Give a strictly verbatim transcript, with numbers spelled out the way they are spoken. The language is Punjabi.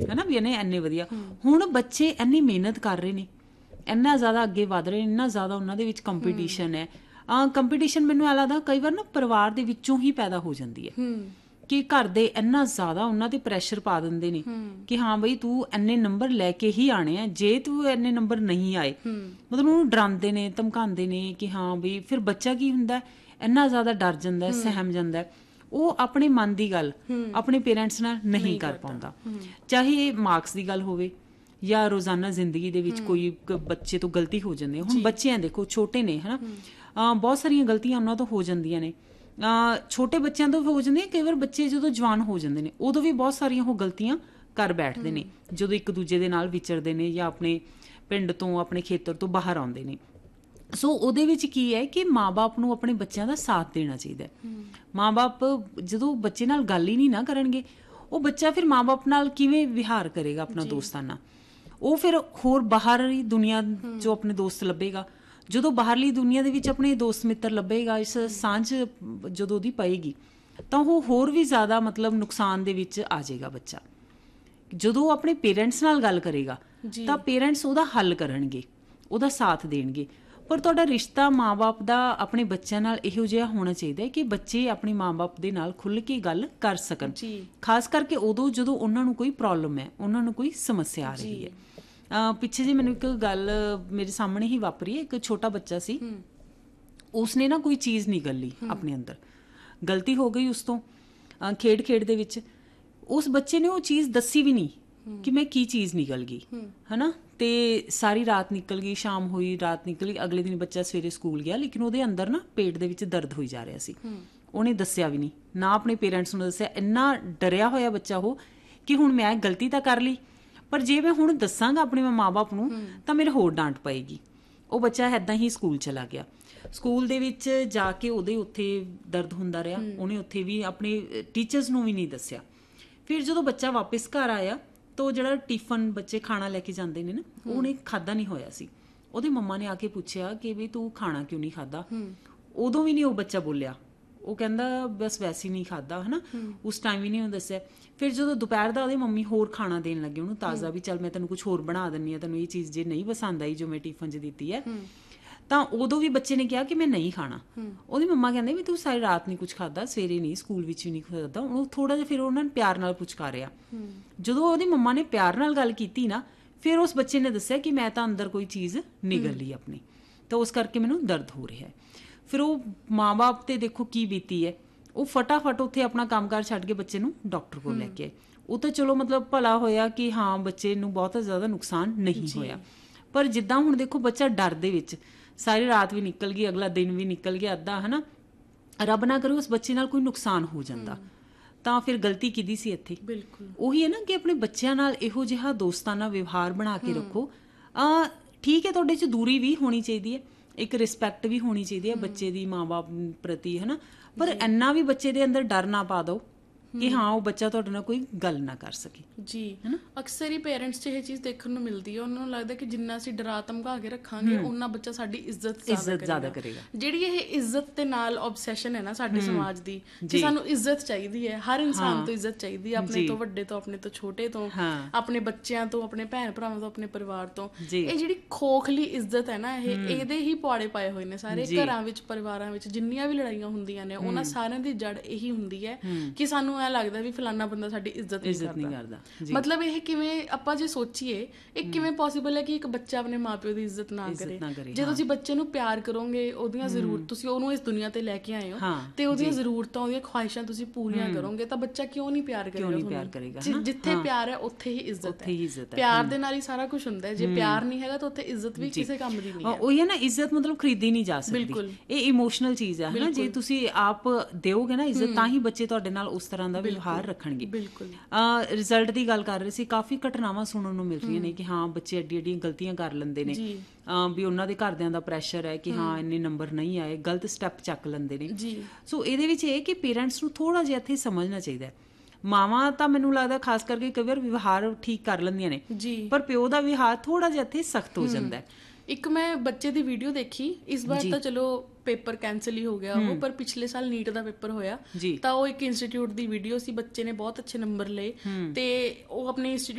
ਹੈ ਨਾ, ਵੀ ਇਹਨੇ ਇੰਨੇ ਵਧੀਆ। ਹੁਣ ਬੱਚੇ ਇੰਨੀ ਮਿਹਨਤ ਕਰ ਰਹੇ ਨੇ, ਇੰਨਾ ਜ਼ਿਆਦਾ ਅੱਗੇ ਵੱਧ ਰਹੇ ਨੇ, ਇੰਨਾ ਜ਼ਿਆਦਾ ਉਹਨਾਂ ਦੇ ਵਿੱਚ ਕੰਪੀਟੀਸ਼ਨ ਹੈ। ਕੰਪੀਟੀਸ਼ਨ ਮੈਨੂੰ ਐਂ ਲੱਗਦਾ ਕਈ ਵਾਰ ਨਾ ਪਰਿਵਾਰ ਦੇ ਵਿੱਚੋਂ ਹੀ ਪੈਦਾ ਹੋ ਜਾਂਦੀ ਹੈ, ਕਿ ਘਰ ਦੇ ਇੰਨਾ ਜ਼ਿਆਦਾ ਉਹਨਾਂ ਤੇ ਪ੍ਰੈਸ਼ਰ ਪਾ ਦਿੰਦੇ ਨੇ ਕਿ ਹਾਂ ਬਈ ਤੂੰ ਇੰਨੇ ਨੰਬਰ ਲੈ ਕੇ ਹੀ ਆਣੇ ਆ, ਜੇ ਤੂੰ ਇੰਨੇ ਨੰਬਰ ਨਹੀਂ ਆਏ ਮਤਲਬ ਉਹਨੂੰ ਡਰਾਉਂਦੇ ਨੇ, ਧਮਕਾਉਂਦੇ ਨੇ ਕਿ ਹਾਂ ਬਈ, ਫਿਰ ਬੱਚਾ ਕੀ ਹੁੰਦਾ ਇੰਨਾ ਜ਼ਿਆਦਾ ਡਰ ਜਾਂਦਾ, ਸਹਿਮ ਜਾਂਦਾ, ਉਹ ਆਪਣੇ ਮਨ ਦੀ ਗੱਲ ਆਪਣੇ ਪੇਰੈਂਟਸ ਨਾਲ ਨਹੀਂ ਕਰ ਪਾਉਂਦਾ। ਚਾਹੇ ਮਾਰਕਸ ਦੀ ਗੱਲ ਹੋਵੇ ਜਾਂ ਰੋਜ਼ਾਨਾ ਜ਼ਿੰਦਗੀ ਦੇ ਵਿੱਚ ਕੋਈ ਬੱਚੇ ਤੋਂ ਗਲਤੀ ਹੋ ਜਾਂਦੀ ਹੈ। ਹੁਣ ਬੱਚੇ ਆ ਦੇਖੋ, ਛੋਟੇ ਨੇ, ਹੈ ਨਾ, ਬਹੁਤ ਸਾਰੀਆਂ ਗਲਤੀਆਂ ਉਹਨਾਂ ਤੋਂ ਹੋ ਜਾਂਦੀਆਂ ਨੇ, ਛੋਟੇ ਬੱਚਿਆਂ ਤੋਂ ਵੀ ਹੋ ਜਾਂਦੀਆਂ। ਕਈ ਵਾਰ ਬੱਚੇ ਜਦੋਂ ਜਵਾਨ ਹੋ ਜਾਂਦੇ ਨੇ ਉਦੋਂ ਵੀ ਬਹੁਤ ਸਾਰੀਆਂ ਉਹ ਗਲਤੀਆਂ ਕਰ ਬੈਠਦੇ ਨੇ, ਜਦੋਂ ਇੱਕ ਦੂਜੇ ਦੇ ਨਾਲ ਵਿਚਰਦੇ ਨੇ ਜਾਂ ਆਪਣੇ ਪਿੰਡ ਤੋਂ, ਆਪਣੇ ਖੇਤਰ ਤੋਂ ਬਾਹਰ ਆਉਂਦੇ ਨੇ। ਸੋ ਉਹਦੇ ਵਿੱਚ ਕੀ ਹੈ ਕਿ ਮਾਂ ਬਾਪ ਨੂੰ ਆਪਣੇ ਬੱਚਿਆਂ ਦਾ ਸਾਥ ਦੇਣਾ ਚਾਹੀਦਾ। ਮਾਂ ਬਾਪ ਜਦੋਂ ਬੱਚੇ ਨਾਲ ਗੱਲ ਹੀ ਨਹੀਂ ਨਾ ਕਰਨਗੇ, ਉਹ ਬੱਚਾ ਫਿਰ ਮਾਂ ਬਾਪ ਨਾਲ ਕਿਵੇਂ ਵਿਹਾਰ ਕਰੇਗਾ ਆਪਣਾ ਦੋਸਤਾਨਾ? ਉਹ ਫਿਰ ਹੋਰ ਬਾਹਰਲੀ ਦੁਨੀਆ 'ਚੋਂ ਆਪਣੇ ਦੋਸਤ ਲੱਭੇਗਾ। ਜਦੋਂ ਬਾਹਰਲੀ ਦੁਨੀਆ ਦੇ ਵਿੱਚ ਆਪਣੇ ਦੋਸਤ ਮਿੱਤਰ ਲੱਭੇਗਾ, ਇਸ ਸਾਂਝ ਜਦੋਂ ਉਹਦੀ ਪਏਗੀ ਤਾਂ ਉਹ ਹੋਰ ਵੀ ਜ਼ਿਆਦਾ ਮਤਲਬ ਨੁਕਸਾਨ ਦੇ ਵਿੱਚ ਆ ਜਾਏਗਾ ਬੱਚਾ। ਜਦੋਂ ਉਹ ਆਪਣੇ ਪੇਰੈਂਟਸ ਨਾਲ ਗੱਲ ਕਰੇਗਾ ਤਾਂ ਪੇਰੈਂਟਸ ਉਹਦਾ ਹੱਲ ਕਰਨਗੇ, ਉਹਦਾ ਸਾਥ ਦੇਣਗੇ। ਪਰ ਤੁਹਾਡਾ ਰਿਸ਼ਤਾ ਮਾਂ ਬਾਪ ਦਾ ਆਪਣੇ ਬੱਚਿਆਂ ਨਾਲ ਇਹੋ ਜਿਹਾ ਹੋਣਾ ਚਾਹੀਦਾ ਹੈ ਕਿ ਬੱਚੇ ਆਪਣੇ ਮਾਂ ਬਾਪ ਦੇ ਨਾਲ ਖੁੱਲ੍ਹ ਕੇ ਗੱਲ ਕਰ ਸਕਣ, ਖਾਸ ਕਰਕੇ ਉਦੋਂ ਜਦੋਂ ਉਹਨਾਂ ਨੂੰ ਕੋਈ ਪ੍ਰੋਬਲਮ ਹੈ, ਉਹਨਾਂ ਨੂੰ ਕੋਈ ਸਮੱਸਿਆ ਆ ਰਹੀ ਹੈ। ਪਿੱਛੇ ਜਿਹੇ ਮੈਨੂੰ ਇੱਕ ਗੱਲ ਮੇਰੇ ਸਾਹਮਣੇ ਹੀ ਵਾਪਰੀ ਹੈ। ਇੱਕ ਛੋਟਾ ਬੱਚਾ ਸੀ, ਉਸਨੇ ਨਾ ਕੋਈ ਚੀਜ਼ ਨਿਗਲ ਲਈ ਆਪਣੇ ਅੰਦਰ, ਗਲਤੀ ਹੋ ਗਈ ਉਸ ਤੋਂ ਖੇਡ ਖੇਡ ਦੇ ਵਿੱਚ। ਉਸ ਬੱਚੇ ਨੇ ਉਹ ਚੀਜ਼ ਦੱਸੀ ਵੀ ਨਹੀਂ ਕਿ ਮੈਂ ਕੀ ਚੀਜ਼ ਨਿਕਲ ਗਈ, ਹੈ ਨਾ। ਤੇ ਸਾਰੀ ਰਾਤ ਨਿਕਲ ਗਈ, ਸ਼ਾਮ ਹੋਈ, ਰਾਤ ਨਿਕਲ ਗਈ। ਅਗਲੇ ਦਿਨ ਬੱਚਾ ਸਵੇਰੇ ਸਕੂਲ ਗਿਆ, ਲੇਕਿਨ ਉਹਦੇ ਅੰਦਰ ਨਾ ਪੇਟ ਦੇ ਵਿੱਚ ਦਰਦ ਹੋਈ ਜਾ ਰਿਹਾ ਸੀ। ਉਹਨੇ ਦੱਸਿਆ ਵੀ ਨਹੀਂ, ਨਾ ਆਪਣੇ ਪੇਰੈਂਟਸ ਨੂੰ ਦੱਸਿਆ। ਇੰਨਾ ਡਰਿਆ ਹੋਇਆ ਬੱਚਾ ਉਹ ਕਿ ਹੁਣ ਮੈਂ ਗਲਤੀ ਤਾਂ ਕਰ ਲਈ, ਪਰ ਜੇ ਮੈਂ ਹੁਣ ਦੱਸਾਂਗਾ ਆਪਣੇ ਮਾਂ ਬਾਪ ਨੂੰ ਤਾਂ ਮੇਰੇ ਹੋਰ ਡਾਂਟ ਪਏਗੀ। ਉਹ ਬੱਚਾ ਇੱਦਾਂ ਹੀ ਸਕੂਲ ਚਲਾ ਗਿਆ। ਸਕੂਲ ਦੇ ਵਿੱਚ ਜਾ ਕੇ ਉਹਦੇ ਉੱਥੇ ਦਰਦ ਹੁੰਦਾ ਰਿਹਾ, ਉਹਨੇ ਉੱਥੇ ਵੀ ਆਪਣੇ ਟੀਚਰਸ ਨੂੰ ਵੀ ਨਹੀਂ ਦੱਸਿਆ। ਫਿਰ ਜਦੋਂ ਬੱਚਾ ਵਾਪਸ ਘਰ ਆਇਆ ਤਾਂ ਉਹ ਜਿਹੜਾ ਟਿਫਨ ਬੱਚੇ ਖਾਣਾ ਲੈ ਕੇ ਜਾਂਦੇ ਨੇ ਨਾ, ਉਹਨੇ ਖਾਧਾ ਨਹੀਂ ਹੋਇਆ ਸੀ। ਉਹਦੀ ਮੰਮਾ ਨੇ ਆ ਕੇ ਪੁੱਛਿਆ ਕਿ ਵੀ ਤੂੰ ਖਾਣਾ ਕਿਉਂ ਨਹੀਂ ਖਾਧਾ? ਉਦੋਂ ਵੀ ਨਹੀਂ ਉਹ ਬੱਚਾ ਬੋਲਿਆ, ਉਹ ਕਹਿੰਦਾ ਬਸ ਵੈਸੇ ਹੀ ਨਹੀਂ ਖਾਧਾ, ਹੈ ਨਾ। ਉਸ ਟਾਈਮ ਵੀ ਨਹੀਂ ਉਹਨੂੰ ਦੱਸਿਆ। ਫਿਰ ਜਦੋਂ ਦੁਪਹਿਰ ਦਾ ਉਹਦੀ ਮੰਮੀ ਹੋਰ ਖਾਣਾ ਦੇਣ ਲੱਗੇ ਉਹਨੂੰ ਤਾਜ਼ਾ, ਵੀ ਚੱਲ ਮੈਂ ਤੈਨੂੰ ਕੁਛ ਹੋਰ ਬਣਾ ਦਿੰਦੀ ਹਾਂ, ਤੈਨੂੰ ਇਹ ਚੀਜ਼ ਜੇ ਨਹੀਂ ਪਸੰਦ ਆਈ ਜੋ ਮੈਂ ਟਿਫਨ 'ਚ ਦਿੱਤੀ ਹੈ, ਤਾਂ ਉਦੋਂ ਵੀ ਬੱਚੇ ਨੇ ਕਿਹਾ ਕਿ ਮੈਂ ਨਹੀਂ ਖਾਣਾ। ਉਹਦੀ ਮੰਮਾ ਕਹਿੰਦੇ ਵੀ ਤੂੰ ਸਾਰੀ ਰਾਤ ਨਹੀਂ ਕੁਛ ਖਾਧਾ, ਸਵੇਰੇ ਨਹੀਂ, ਸਕੂਲ ਵਿੱਚ ਵੀ ਨਹੀਂ ਖਾਧਾ। ਉਹਨੂੰ ਥੋੜ੍ਹਾ ਜਿਹਾ ਫਿਰ ਉਹਨਾਂ ਨੇ ਪਿਆਰ ਨਾਲ ਪੁਚਕਾਰਿਆ। ਜਦੋਂ ਉਹਦੀ ਮੰਮਾ ਨੇ ਪਿਆਰ ਨਾਲ ਗੱਲ ਕੀਤੀ ਨਾ, ਫਿਰ ਉਸ ਬੱਚੇ ਨੇ ਦੱਸਿਆ ਕਿ ਮੈਂ ਤਾਂ ਅੰਦਰ ਕੋਈ ਚੀਜ਼ ਨਿਗਲ ਲਈ ਆਪਣੀ, ਤਾਂ ਉਸ ਕਰਕੇ ਮੈਨੂੰ ਦਰਦ ਹੋ ਰਿਹਾ ਹੈ। ਫਿਰ ਉਹ ਮਾਂ ਬਾਪ 'ਤੇ ਦੇਖੋ ਕੀ ਬੀਤੀ ਹੈ। ਉਹ ਫਟਾਫਟ ਉੱਥੇ ਆਪਣਾ ਕੰਮਕਾਰ ਛੱਡ ਕੇ ਬੱਚੇ ਨੂੰ ਡਾਕਟਰ ਕੋਲ ਲੈ ਕੇ ਆਏ। ਉਹ ਤਾਂ ਚਲੋ ਮਤਲਬ ਭਲਾ ਹੋਇਆ ਕਿ ਹਾਂ ਬੱਚੇ ਨੂੰ ਬਹੁਤ ਜ਼ਿਆਦਾ ਨੁਕਸਾਨ ਨਹੀਂ ਹੋਇਆ। ਪਰ ਜਿੱਦਾਂ ਹੁਣ ਦੇਖੋ ਬੱਚਾ ਡਰ ਦੇ ਵਿੱਚ, ਸਾਰੀ ਰਾਤ ਵੀ ਨਿਕਲ ਗਈ, ਅਗਲਾ ਦਿਨ ਵੀ ਨਿਕਲ ਗਿਆ ਅੱਧਾ, ਹੈ ਨਾ। ਰੱਬ ਨਾ ਕਰੇ ਉਸ ਬੱਚੇ ਨਾਲ ਕੋਈ ਨੁਕਸਾਨ ਹੋ ਜਾਂਦਾ, ਤਾਂ ਫਿਰ ਗਲਤੀ ਕਿਹਦੀ ਸੀ ਇੱਥੇ? ਬਿਲਕੁਲ ਉਹੀ ਹੈ ਨਾ ਕਿ ਆਪਣੇ ਬੱਚਿਆਂ ਨਾਲ ਇਹੋ ਜਿਹਾ ਦੋਸਤਾਨਾ ਵਿਵਹਾਰ ਬਣਾ ਕੇ ਰੱਖੋ। ਠੀਕ ਹੈ, ਤੁਹਾਡੇ 'ਚ ਦੂਰੀ ਵੀ ਹੋਣੀ ਚਾਹੀਦੀ ਹੈ, ਇੱਕ ਰਿਸਪੈਕਟ ਵੀ ਹੋਣੀ ਚਾਹੀਦੀ ਹੈ ਬੱਚੇ ਦੀ ਮਾਂ ਬਾਪ ਪ੍ਰਤੀ, ਹੈ ਨਾ। ਪਰ ਇੰਨਾ ਵੀ ਬੱਚੇ ਦੇ ਅੰਦਰ ਡਰ ਨਾ ਪਾ ਦਿਓ ਕਿ ਹਾਂ ਉਹ ਬੱਚਾ ਤੁਹਾਡੇ ਨਾਲ ਕੋਈ ਗੱਲ ਨਾ ਕਰ ਸਕੇ। ਜੀ, ਅਕਸਰ ਹੀ ਪੇਰੈਂਟਸ 'ਚ ਇਹ ਚੀਜ਼ ਦੇਖਣ ਨੂੰ ਮਿਲਦੀ ਹੈ। ਉਹਨਾਂ ਨੂੰ ਲੱਗਦਾ ਕਿ ਜਿੰਨਾ ਅਸੀਂ ਡਰਾ ਧਮਕਾ ਕੇ ਰੱਖਾਂਗੇ ਉਹਨਾਂ ਬੱਚਾ ਸਾਡੀ ਇੱਜ਼ਤ ਜ਼ਿਆਦਾ ਕਰੇਗਾ। ਜਿਹੜੀ ਇਹ ਇੱਜ਼ਤ ਦੇ ਨਾਲ ਓਬਸੈਸ਼ਨ ਹੈ ਨਾ ਸਾਡੇ ਸਮਾਜ ਦੀ, ਕਿ ਸਾਨੂੰ ਇੱਜ਼ਤ ਚਾਹੀਦੀ ਹੈ, ਹਰ ਇਨਸਾਨ ਤੋਂ ਇੱਜ਼ਤ ਚਾਹੀਦੀ ਹੈ, ਆਪਣੇ ਤੋਂ ਵੱਡੇ ਤੋਂ, ਆਪਣੇ ਤੋਂ ਛੋਟੇ ਤੋਂ, ਆਪਣੇ ਬੱਚਿਆਂ ਤੋਂ, ਆਪਣੇ ਭੈਣ ਭਰਾਵਾਂ ਤੋਂ, ਆਪਣੇ ਪਰਿਵਾਰ ਤੋਂ। ਇਹ ਜਿਹੜੀ ਖੋਖਲੀ ਇੱਜ਼ਤ ਹੈ ਨਾ, ਇਹ ਇਹਦੇ ਹੀ ਪੁਆੜੇ ਪਾਏ ਹੋਏ ਨੇ ਸਾਰੇ ਘਰਾਂ ਵਿੱਚ, ਪਰਿਵਾਰਾਂ ਵਿੱਚ। ਜਿੰਨੀਆਂ ਵੀ ਲੜਾਈਆਂ ਹੁੰਦੀਆਂ ਨੇ ਉਹਨਾਂ ਸਾਰਿਆਂ ਦੀ ਜੜ ਇਹੀ ਹੁੰਦੀ ਹੈ ਕਿ ਸਾਨੂੰ ਐਂ ਲੱਗਦਾ ਵੀ ਫਲਾਨਾ ਬੰਦਾ ਸਾਡੀ ਇੱਜ਼ਤ ਨਹੀਂ ਕਰਦਾ। ਮਤਲਬ ਇਹ ਕਿਵੇਂ, ਆਪਾਂ ਜੇ ਸੋਚੀਏ, ਇਹ ਕਿਵੇਂ ਪੋਸੀਬਲ ਹੈ ਕਿ ਇੱਕ ਬੱਚਾ ਆਪਣੇ ਮਾਂ ਪਿਓ ਦੀ ਇੱਜ਼ਤ ਨਾ ਕਰੇ? ਜੇ ਤੁਸੀਂ ਬੱਚੇ ਨੂੰ ਪਿਆਰ ਕਰੋਗੇ, ਉਹਦੀਆਂ ਜ਼ਰੂਰਤ, ਤੁਸੀਂ ਉਹਨੂੰ ਇਸ ਦੁਨੀਆ ਤੇ ਲੈ ਕੇ ਆਏ ਹੋ ਤੇ ਉਹਦੀਆਂ ਜ਼ਰੂਰਤਾਂ, ਉਹਦੀਆਂ ਖੁਆਇਸ਼ਾਂ ਤੁਸੀਂ ਪੂਰੀਆਂ ਕਰੋਗੇ, ਤਾਂ ਬੱਚਾ ਕਿਉਂ ਨਹੀਂ ਪਿਆਰ ਕਰੇਗਾ? ਜਿੱਥੇ ਪਿਆਰ ਹੈ ਉੱਥੇ ਹੀ ਇੱਜ਼ਤ ਹੈ। ਪਿਆਰ ਦੇ ਨਾਲ ਹੀ ਸਾਰਾ ਕੁਛ ਹੁੰਦਾ ਹੈ। ਜੇ ਪਿਆਰ ਨਹੀਂ ਹੈਗਾ ਤਾਂ ਉੱਥੇ ਇੱਜ਼ਤ ਵੀ ਕਿਸੇ ਕੰਮ ਦੀ ਨਹੀਂ ਹੈ। ਉਹੀ ਹੈ ਨਾ, ਇੱਜ਼ਤ ਮਤਲਬ ਖਰੀਦੀ ਨਹੀਂ ਜਾ ਸਕਦੀ, ਇਹ ਇਮੋਸ਼ਨਲ ਚੀਜ਼ ਹੈ ਨਾ। ਜੇ ਤੁਸੀਂ ਆਪ ਦਿਓਗੇ ਨਾ ਇੱਜ਼ਤ, ਤਾਂ ਹੀ ਬੱਚੇ ਤੁਹਾਡੇ ਨਾਲ ਉਸ ਤਰ੍ਹਾਂ ਦਾ ਵਿਵਹਾਰ ਰੱਖਣਗੇ। ਬਿਲਕੁਲ। ਰਿਜ਼ਲਟ ਦੀ ਗੱਲ ਕਰ ਰਹੇ ਸੀ, ਕਾਫੀ ਘਟਨਾਵਾਂ ਸੁਣਨ ਨੂੰ ਮਿਲ ਰਹੀਆਂ ਨੇ ਕਿ ਹਾਂ ਬੱਚੇ ਐਡੀ ਐਡੀਆਂ ਗਲਤੀਆਂ ਕਰ ਲੈਂਦੇ ਨੇ, ਵੀ ਉਹਨਾਂ ਦੇ ਘਰਦਿਆਂ ਦਾ ਪ੍ਰੈਸ਼ਰ ਹੈ ਕਿ ਹਾਂ ਇੰਨੇ ਨੰਬਰ ਨਹੀਂ ਆਏ, ਗਲਤ ਸਟੈਪ ਚੱਕ ਲੈਂਦੇ ਨੇ। ਸੋ ਇਹਦੇ ਵਿੱਚ ਇਹ ਕਿ ਪੇਰੈਂਟਸ ਨੂੰ ਥੋੜ੍ਹਾ ਜਿਹਾ ਇੱਥੇ ਸਮਝਣਾ ਚਾਹੀਦਾ। ਮਾਵਾਂ ਤਾਂ ਮੈਨੂੰ ਲੱਗਦਾ ਖਾਸ ਕਰਕੇ ਕਈ ਵਾਰ ਵਿਵਹਾਰ ਠੀਕ ਕਰ ਲੈਂਦੀਆਂ ਨੇ, ਪਰ ਪਿਓ ਦਾ ਵਿਵਹਾਰ ਥੋੜ੍ਹਾ ਜਿਹਾ ਇੱਥੇ ਸਖਤ ਹੋ ਜਾਂਦਾ। ਇੱਕ ਮੈਂ ਬੱਚੇ ਦੀ ਵੀਡੀਓ ਦੇਖੀ, ਇਸ ਵਾਰ ਤਾਂ ਚਲੋ ਪੇਪਰ ਕੈਂਸਲ ਹੀ ਹੋ ਗਿਆ ਉਹ, ਪਰ ਪਿਛਲੇ ਸਾਲ ਨੀਟ ਦਾ ਪੇਪਰ ਹੋਇਆ ਤਾਂ ਉਹ ਇੱਕ ਇੰਸਟੀਚਿਊਟ ਦੀ ਵੀਡੀਓ ਸੀ। ਬੱਚੇ ਨੇ ਬਹੁਤ ਅੱਛੇ ਨੰਬਰ ਲਏ ਤੇ ਉਹ ਆਪਣੇ